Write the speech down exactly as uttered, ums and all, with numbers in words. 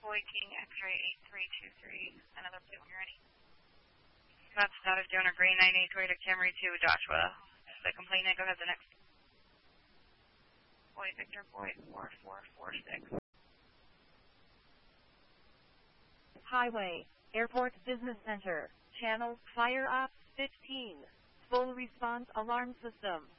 Boy King X-ray eight three two three. Another plate when you're ready. That's status donor Green nine eight Toyota Camry to Joshua. The complainant, go ahead the next. Boy Victor Boy four four four six. Highway, Airport Business Center, channel, fire up, fifteen. Full response alarm system.